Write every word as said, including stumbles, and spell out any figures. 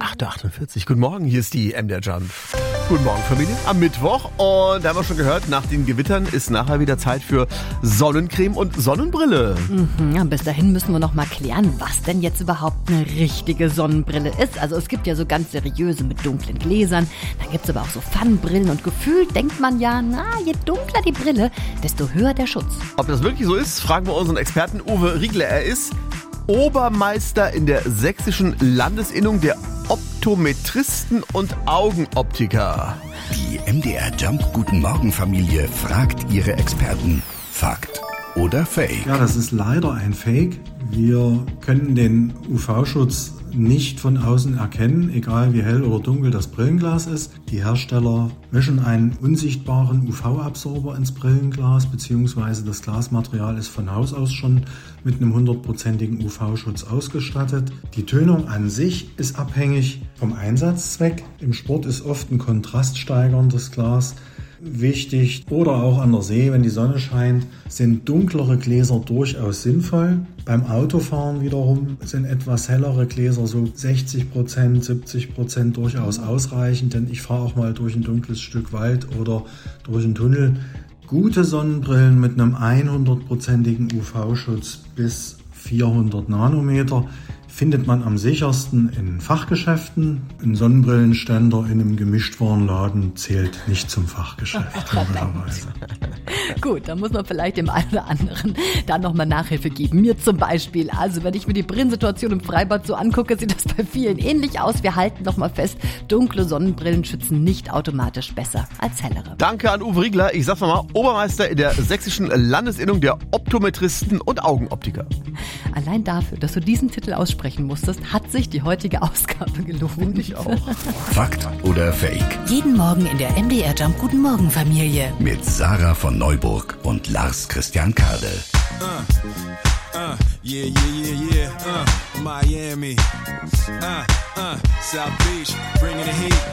acht Uhr achtundvierzig. Guten Morgen, hier ist die M D R Jump. Guten Morgen, Familie. Am Mittwoch. Und da haben wir schon gehört, nach den Gewittern ist nachher wieder Zeit für Sonnencreme und Sonnenbrille. Mhm, bis dahin müssen wir noch mal klären, was denn jetzt überhaupt eine richtige Sonnenbrille ist. Also es gibt ja so ganz seriöse mit dunklen Gläsern. Dann gibt es aber auch so Fun-Brillen. Und gefühlt denkt man ja, na, je dunkler die Brille, desto höher der Schutz. Ob das wirklich so ist, fragen wir unseren Experten Uwe Riegler. Er ist Obermeister in der sächsischen Landesinnung der Optometristen und Augenoptiker. Die M D R Jump Guten Morgen Familie fragt ihre Experten. Fakt oder Fake? Ja, das ist leider ein Fake. Wir können den U V-Schutz nicht von außen erkennen, egal wie hell oder dunkel das Brillenglas ist. Die Hersteller mischen einen unsichtbaren U V-Absorber ins Brillenglas, beziehungsweise das Glasmaterial ist von Haus aus schon mit einem hundertprozentigen U V-Schutz ausgestattet. Die Tönung an sich ist abhängig vom Einsatzzweck. Im Sport ist oft ein kontraststeigerndes Glas wichtig oder auch an der See, wenn die Sonne scheint, sind dunklere Gläser durchaus sinnvoll. Beim Autofahren wiederum sind etwas hellere Gläser, so sechzig Prozent, siebzig Prozent durchaus ausreichend, denn ich fahre auch mal durch ein dunkles Stück Wald oder durch einen Tunnel. Gute Sonnenbrillen mit einem hundertprozentigen U V-Schutz bis vierhundert Nanometer findet man am sichersten in Fachgeschäften. Ein Sonnenbrillenständer in einem Gemischtwarenladen zählt nicht zum Fachgeschäft. Gut, da muss man vielleicht dem einen oder anderen da nochmal Nachhilfe geben. Mir zum Beispiel. Also wenn ich mir die Brillensituation im Freibad so angucke, sieht das bei vielen ähnlich aus. Wir halten doch mal fest, dunkle Sonnenbrillen schützen nicht automatisch besser als hellere. Danke an Uwe Riegler. Ich sag's nochmal, Obermeister in der sächsischen Landesinnung der Optometristen und Augenoptiker. Allein dafür, dass du diesen Titel aussprechen musstest, hat sich die heutige Ausgabe gelohnt. Ich auch. Fakt oder Fake? Jeden Morgen in der M D R Jump Guten Morgen Familie. Mit Sarah von Neuburg und Lars Christian Kade. Uh, uh, yeah, yeah, yeah, yeah. Uh, Miami. Uh, uh, South Beach, bringing the heat.